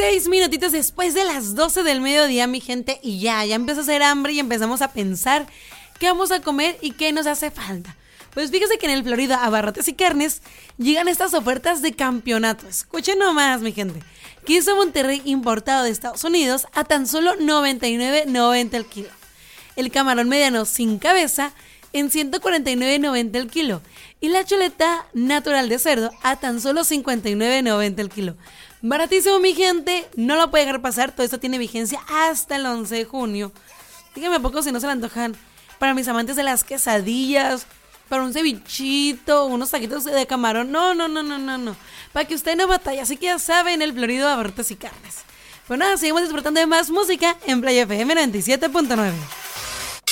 6 minutitos después de las 12 del mediodía, mi gente, y ya empieza a hacer hambre y empezamos a pensar qué vamos a comer y qué nos hace falta. Pues fíjese que en el Florida Abarrotes y Carnes llegan estas ofertas de campeonato. Escuchen nomás, mi gente. Queso Monterrey importado de Estados Unidos a tan solo $99.90 el kilo. El camarón mediano sin cabeza en $149.90 el kilo. Y la chuleta natural de cerdo a tan solo $59.90 el kilo. Baratísimo, mi gente, no lo puede dejar pasar. Todo esto tiene vigencia hasta el 11 de junio. Díganme a poco si no se le antojan para mis amantes de las quesadillas, para un cevichito, unos taquitos de camarón. No. Para que usted no batalle, así que ya saben, el Florido Abarrotes y Carnes. Pues nada, seguimos disfrutando de más música en Playa FM 97.9.